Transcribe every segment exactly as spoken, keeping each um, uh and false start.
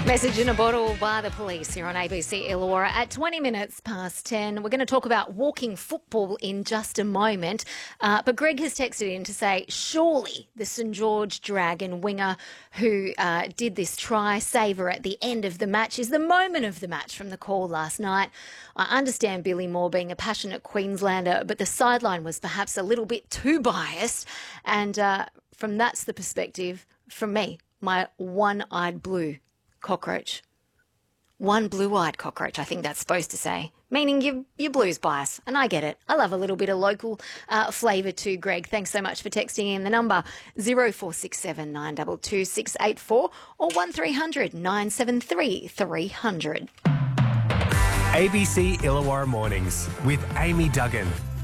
Message in a Bottle by the Police here on A B C Illawarra at twenty minutes past ten. We're going to talk about walking football in just a moment. Uh, but Greg has texted in to say, surely the St George Dragon winger who uh, did this try saver at the end of the match is the moment of the match from the call last night. I understand Billy Moore being a passionate Queenslander, but the sideline was perhaps a little bit too biased. And uh, from that's the perspective, from me, my one-eyed blue cockroach. One blue-eyed cockroach, I think that's supposed to say, meaning you, your blues bias. And I get it. I love a little bit of local uh, flavour too, Greg. Thanks so much for texting in. The number zero four six seven nine two two six eight four or one three hundred nine seven three three hundred. A B C Illawarra Mornings with Amy Duggan.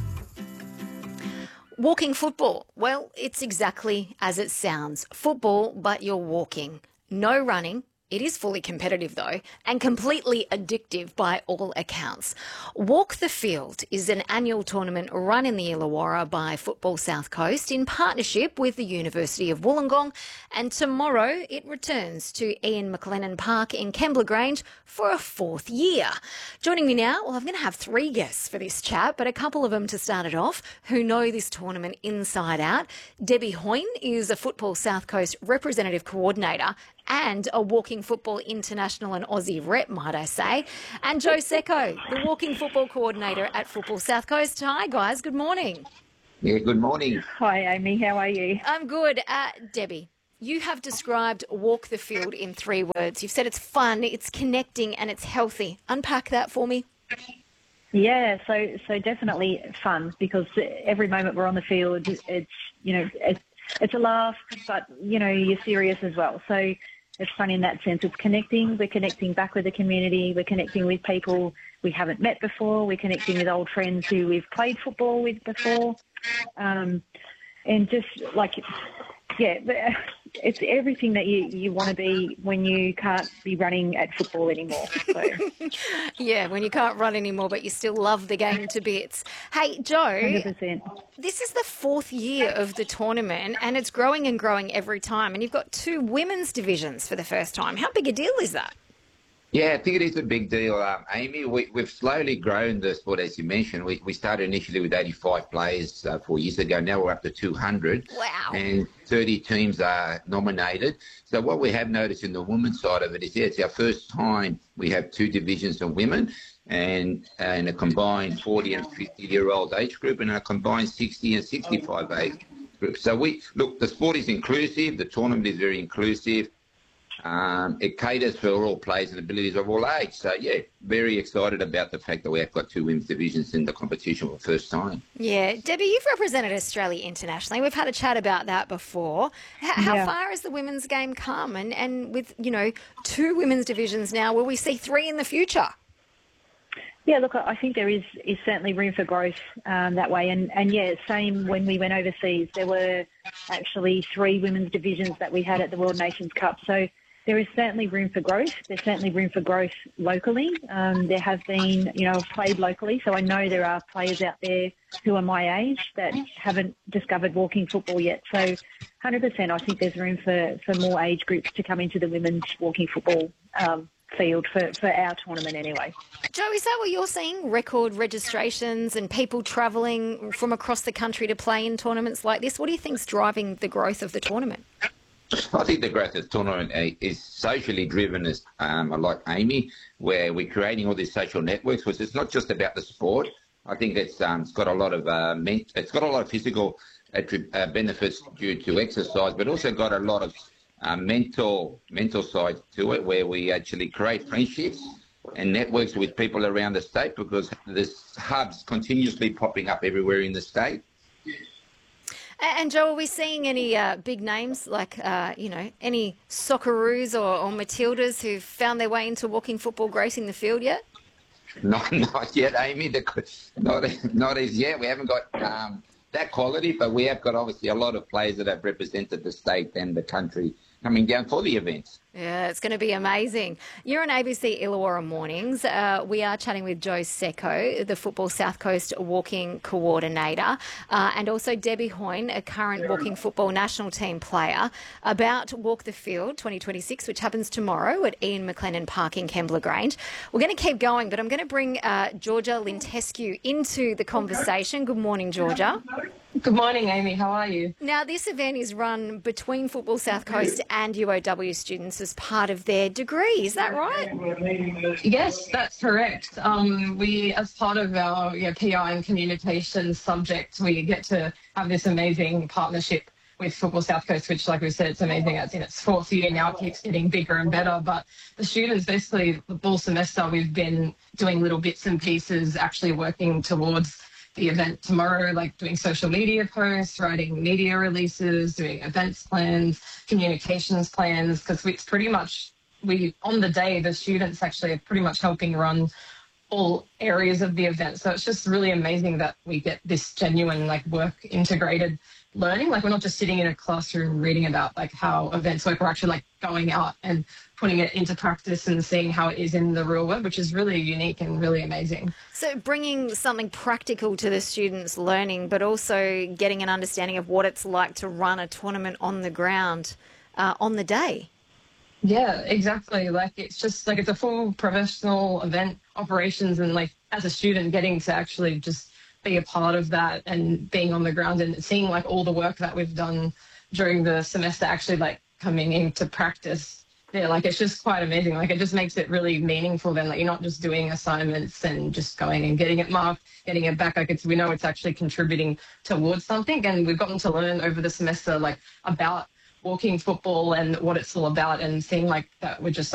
Walking football. Well, it's exactly as it sounds. Football, but you're walking. No running. It is fully competitive, though, and completely addictive by all accounts. Walk the Field is an annual tournament run in the Illawarra by Football South Coast in partnership with the University of Wollongong, and tomorrow it returns to Ian McLennan Park in Kembla Grange for a fourth year. Joining me now, well, I'm going to have three guests for this chat, but a couple of them to start it off who know this tournament inside out. Debbie Hoyne is a Football South Coast representative coordinator and a Walking Football International and Aussie rep, might I say. And Joe Secco, the Walking Football Coordinator at Football South Coast. Hi, guys. Good morning. Yeah, good morning. Hi, Amy. How are you? I'm good. Uh, Debbie, you have described Walk the Field in three words. You've said it's fun, it's connecting, and it's healthy. Unpack that for me. Yeah, so so definitely fun, because every moment we're on the field, it's, you know, it's, it's a laugh, but, you know, you're serious as well. So it's fun in that sense. It's connecting. We're connecting back with the community. We're connecting with people we haven't met before. We're connecting with old friends who we've played football with before. Um, and just like, yeah, it's everything that you, you want to be when you can't be running at football anymore. So. Yeah, when you can't run anymore, but you still love the game to bits. Hey, Joe, one hundred percent. This is the fourth year of the tournament, and it's growing and growing every time. And you've got two women's divisions for the first time. How big a deal is that? Yeah, I think it is a big deal, um, Amy. We, we've slowly grown the sport, as you mentioned. We, we started initially with eighty-five players uh, four years ago. Now we're up to two hundred. Wow. And thirty teams are nominated. So what we have noticed in the women's side of it is, yeah, it's our first time we have two divisions of women, and, and a combined forty and fifty-year-old age group, and a combined sixty and sixty-five age group. So we look, the sport is inclusive. The tournament is very inclusive. Um, it caters for all players and abilities of all age. So, yeah, very excited about the fact that we have got two women's divisions in the competition for the first time. Yeah. Debbie, you've represented Australia internationally. We've had a chat about that before. H- how Yeah. far has the women's game come? And, and with, you know, two women's divisions now, will we see three in the future? Yeah, look, I think there is, is certainly room for growth um, that way. And, and, yeah, same when we went overseas. There were actually three women's divisions that we had at the World Nations Cup. So there is certainly room for growth. There's certainly room for growth locally. Um, there have been, you know, I've played locally, so I know there are players out there who are my age that haven't discovered walking football yet. So one hundred percent I think there's room for, for more age groups to come into the women's walking football um, field for, for our tournament anyway. Joe, is that what you're seeing? Record registrations and people travelling from across the country to play in tournaments like this? What do you think's driving the growth of the tournament? I think the growth of the tournament is socially driven, as um, like Amy, where we're creating all these social networks, which it's not just about the sport. I think it's um, it's got a lot of uh, ment- it's got a lot of physical attri- uh, benefits due to exercise, but also got a lot of uh, mental mental side to it, where we actually create friendships and networks with people around the state, because there's hubs continuously popping up everywhere in the state. And Joe, are we seeing any uh, big names like, uh, you know, any Socceroos or, or Matildas who've found their way into walking football gracing the field yet? Not, not yet, Amy. The, not, not as yet. We haven't got um, that quality, but we have got obviously a lot of players that have represented the state and the country coming down for the events. Yeah, it's going to be amazing. You're on A B C Illawarra Mornings. Uh, we are chatting with Joe Secco, the Football South Coast Walking Coordinator, uh, and also Debbie Hoyne, a current Walking Football national team player, about Walk the Field twenty twenty-six, which happens tomorrow at Ian McLennan Park in Kembla Grange. We're going to keep going, but I'm going to bring uh, Georgia Lintescu into the conversation. Good morning, Georgia. Good morning, Amy. How are you? Now, this event is run between Football South Coast and U O W students as part of their degree. Is that right? Yes, that's correct. Um, we, as part of our you know, P R and communications subject, we get to have this amazing partnership with Football South Coast, which, like we said, it's amazing. It's in its fourth year now. It keeps getting bigger and better. But the students, basically, the full semester, we've been doing little bits and pieces, actually working towards the event tomorrow, like doing social media posts, writing media releases, doing events plans, communications plans, because it's pretty much, we on the day, the students actually are pretty much helping run all areas of the event. So it's just really amazing that we get this genuine like work integrated learning. Like we're not just sitting in a classroom reading about like how events work, we're actually like going out and putting it into practice and seeing how it is in the real world, which is really unique and really amazing. So bringing something practical to the students' learning, but also getting an understanding of what it's like to run a tournament on the ground uh, on the day. Yeah, exactly. Like it's just like it's a full professional event operations, and like as a student getting to actually just be a part of that and being on the ground and seeing like all the work that we've done during the semester actually like coming into practice. Yeah, like it's just quite amazing. Like it just makes it really meaningful then. Like you're not just doing assignments and just going and getting it marked, getting it back. Like it's, we know it's actually contributing towards something, and we've gotten to learn over the semester like about walking football and what it's all about, and seeing like that we're just